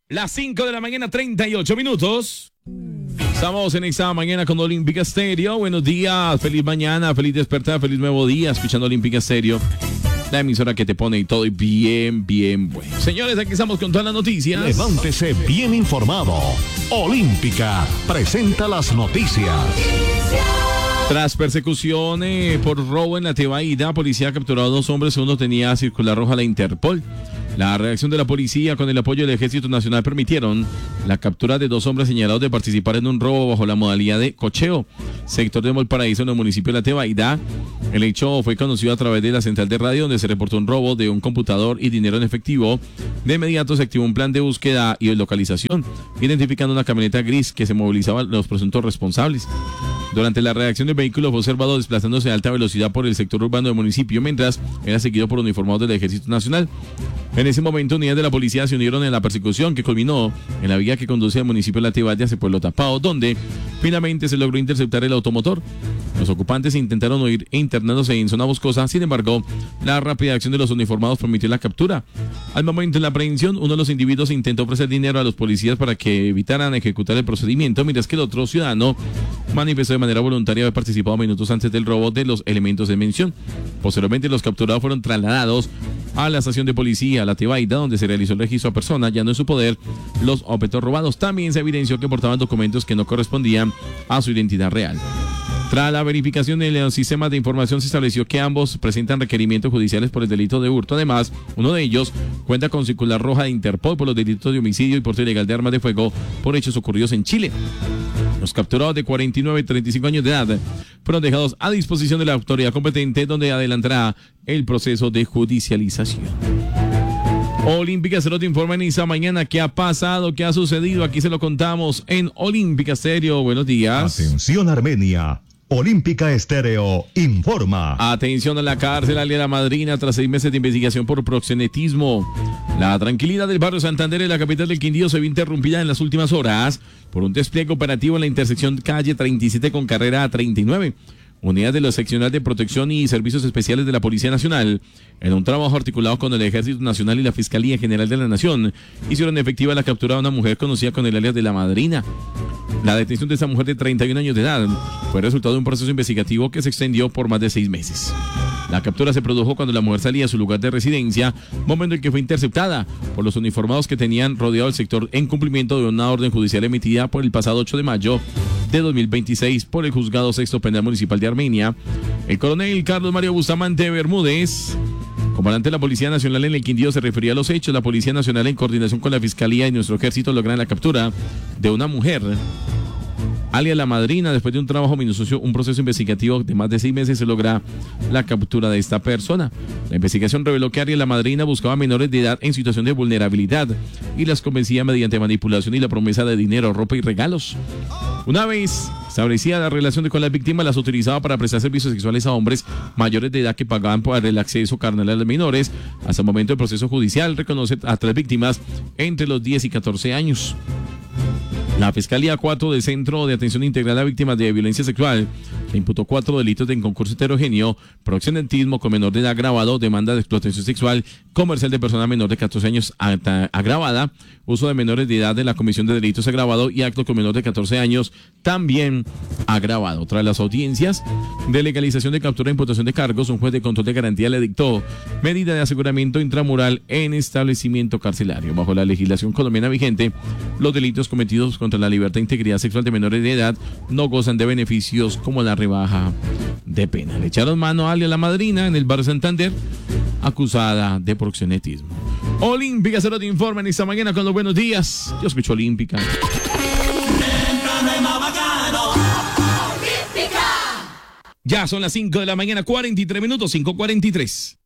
Las 5 de la mañana, 38 minutos. Estamos en esta mañana con Olímpica Estéreo. Buenos días, feliz mañana, feliz despertar, feliz nuevo día, escuchando Olímpica Estéreo, la emisora que te pone y todo y bien bueno. Señores, aquí estamos con todas las noticias. Levántese bien informado. Olímpica presenta las noticias. Tras persecución por robo en la Tebaida, policía ha capturado a 2 hombres. Uno tenía circular roja a la Interpol. La reacción de la policía con el apoyo del Ejército Nacional permitieron la captura de 2 hombres señalados de participar en un robo bajo la modalidad de cocheo, sector de Valparaíso, en el municipio de La Tebaida. El hecho fue conocido a través de la central de radio, donde se reportó un robo de un computador y dinero en efectivo. De inmediato se activó un plan de búsqueda y localización, identificando una camioneta gris que se movilizaba los presuntos responsables. Durante la redacción del vehículo fue observado desplazándose a alta velocidad por el sector urbano del municipio, mientras era seguido por uniformados del Ejército Nacional. En ese momento, unidades de la policía se unieron en la persecución, que culminó en la vía que conduce al municipio de La Tebaida hacia Pueblo Tapado, donde finalmente se logró interceptar el automotor. Los ocupantes intentaron huir internándose en zona boscosa. Sin embargo, la rápida acción de los uniformados permitió la captura. Al momento de la aprehensión, uno de los individuos intentó ofrecer dinero a los policías para que evitaran ejecutar el procedimiento, mientras que el otro ciudadano manifestó de manera voluntaria haber participado minutos antes del robo de los elementos de mención. Posteriormente, los capturados fueron trasladados a la estación de policía La Tebaida, donde se realizó el registro a persona, ya no en su poder los objetos robados. También se evidenció que portaban documentos que no correspondían a su identidad real. Tras la verificación en los sistemas de información, se estableció que ambos presentan requerimientos judiciales por el delito de hurto. Además, uno de ellos cuenta con circular roja de Interpol por los delitos de homicidio y porte ilegal de armas de fuego por hechos ocurridos en Chile. Los capturados de 49 y 35 años de edad fueron dejados a disposición de la autoridad competente, donde adelantará el proceso de judicialización. Olímpica Estéreo te informa en esta mañana qué ha pasado, qué ha sucedido. Aquí se lo contamos en Olímpica Estéreo. Buenos días. Atención, Armenia. Olímpica Estéreo informa. Atención a la cárcel, alias La Madrina, tras 6 meses de investigación por proxenetismo. La tranquilidad del barrio Santander en la capital del Quindío se vio interrumpida en las últimas horas por un despliegue operativo en la intersección calle 37 con carrera 39. Unidades de la Seccional de Protección y Servicios Especiales de la Policía Nacional, en un trabajo articulado con el Ejército Nacional y la Fiscalía General de la Nación, hicieron efectiva la captura de una mujer conocida con el alias de La Madrina. La detención de esta mujer de 31 años de edad fue resultado de un proceso investigativo que se extendió por más de 6 meses. La captura se produjo cuando la mujer salía a su lugar de residencia, momento en que fue interceptada por los uniformados que tenían rodeado el sector en cumplimiento de una orden judicial emitida por el pasado 8 de mayo de 2026 por el Juzgado Sexto Penal Municipal de Armenia. El coronel Carlos Mario Bustamante Bermúdez, comandante de la Policía Nacional en el Quindío, se refería a los hechos. La Policía Nacional, en coordinación con la Fiscalía y nuestro Ejército, logran la captura de una mujer, alias La Madrina. Después de un trabajo minucioso, un proceso investigativo de más de 6 meses, se logra la captura de esta persona. La investigación reveló que alias La Madrina buscaba menores de edad en situación de vulnerabilidad y las convencía mediante manipulación y la promesa de dinero, ropa y regalos. Una vez establecida la relación con las víctimas, las utilizaba para prestar servicios sexuales a hombres mayores de edad que pagaban por el acceso carnal a los menores. Hasta el momento del proceso judicial reconoce a 3 víctimas entre los 10 y 14 años. La Fiscalía 4 del Centro de Atención Integral a Víctimas de Violencia Sexual le imputó 4 delitos de concurso heterogéneo, proxenetismo con menor de edad agravado, demanda de explotación sexual, comercial de persona menor de 14 años agravada, uso de menores de edad de la comisión de delitos agravado y acto con menor de 14 años también agravado. Tras las audiencias de legalización de captura e imputación de cargos, un juez de control de garantía le dictó medida de aseguramiento intramural en establecimiento carcelario. Bajo la legislación colombiana vigente, los delitos cometidos contra la libertad e integridad sexual de menores de edad no gozan de beneficios como la rebaja de pena. Le echaron mano a alias La Madrina en el barrio Santander, acusada de proxenetismo. Olímpica Estéreo te informa en esta mañana con los buenos días. Yo escucho Olímpica. Ya son las 5 de la mañana, 43 minutos, 5:43.